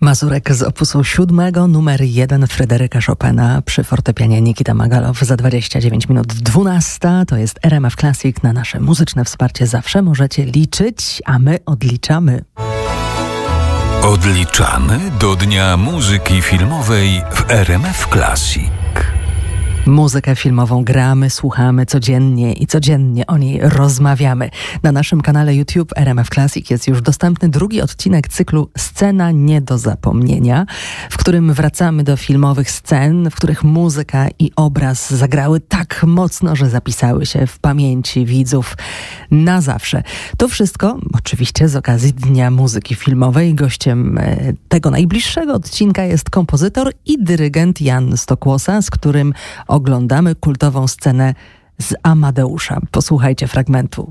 Mazurek z opusu 7, numer 1 Fryderyka Chopina przy fortepianie Nikita Magalow za 29 minut 12. To jest RMF Classic. Na nasze muzyczne wsparcie zawsze możecie liczyć, a my odliczamy. Odliczamy do Dnia Muzyki Filmowej w RMF Classic. Muzykę filmową gramy, słuchamy codziennie i codziennie o niej rozmawiamy. Na naszym kanale YouTube RMF Classic jest już dostępny drugi odcinek cyklu Scena nie do zapomnienia, w którym wracamy do filmowych scen, w których muzyka i obraz zagrały tak mocno, że zapisały się w pamięci widzów na zawsze. To wszystko oczywiście z okazji Dnia Muzyki Filmowej. Gościem tego najbliższego odcinka jest kompozytor i dyrygent Jan Stokłosa, z którym oglądamy kultową scenę z Amadeusza. Posłuchajcie fragmentu.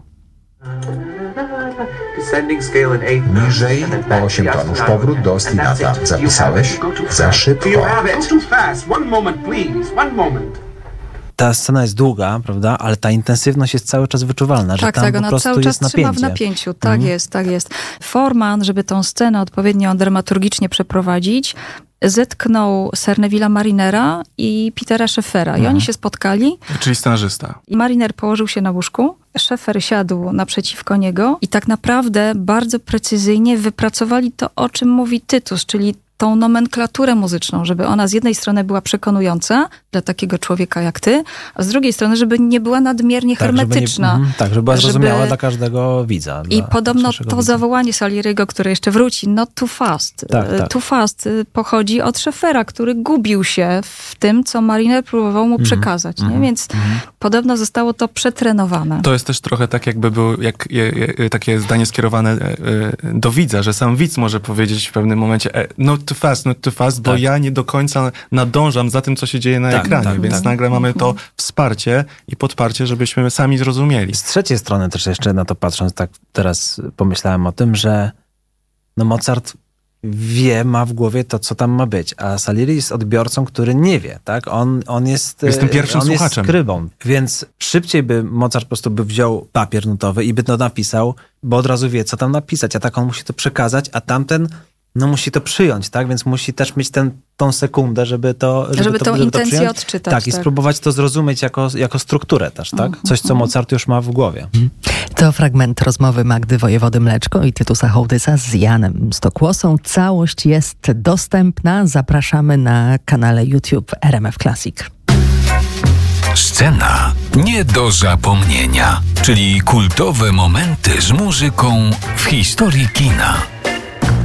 Niżej o 8 tonów, powrót do ostinata. Zapisałeś? Za szybko. Ta scena jest długa, prawda? Ale ta intensywność jest cały czas wyczuwalna, że tam po ona prostu cały czas jest napięcie. trzyma w napięciu. Tak jest. Forman, żeby tą scenę odpowiednio dramaturgicznie przeprowadzić, zetknął Cerneville'a Marinera i Petera Scheffera. I oni się spotkali. Czyli scenarzysta. I Mariner położył się na łóżku, Scheffer siadł naprzeciwko niego i tak naprawdę bardzo precyzyjnie wypracowali to, o czym mówi Tytus, czyli tą nomenklaturę muzyczną, żeby ona z jednej strony była przekonująca dla takiego człowieka jak ty, a z drugiej strony, żeby nie była nadmiernie hermetyczna. Żeby była zrozumiała dla każdego widza. I podobno to zawołanie Salieriego, które jeszcze wróci, not too fast. Too fast pochodzi od Scheffera, który gubił się w tym, co Mariner próbował mu przekazać. Nie? Więc podobno zostało to przetrenowane. To jest też trochę tak, jakby było takie zdanie skierowane do widza, że sam widz może powiedzieć w pewnym momencie not too fast, bo ja nie do końca nadążam za tym, co się dzieje na ekranie, więc nagle mamy to wsparcie i podparcie, żebyśmy sami zrozumieli. Z trzeciej strony też jeszcze na to patrząc, tak teraz pomyślałem o tym, że Mozart ma w głowie to, co tam ma być, a Salieri jest odbiorcą, który nie wie, tak? On jest tym pierwszym słuchaczem. Jest skrybą, więc szybciej by Mozart po prostu by wziął papier nutowy i by to napisał, bo od razu wie, co tam napisać, a tak on musi to przekazać, a tamten musi to przyjąć, tak? Więc musi też mieć tą sekundę, żeby tą intencję odczytać. Tak, i spróbować to zrozumieć jako strukturę też, tak? Coś, co Mozart już ma w głowie. To fragment rozmowy Magdy Wojewody-Mleczko i Tytusa Hołdysa z Janem Stokłosą. Całość jest dostępna. Zapraszamy na kanale YouTube RMF Classic. Scena nie do zapomnienia, czyli kultowe momenty z muzyką w historii kina.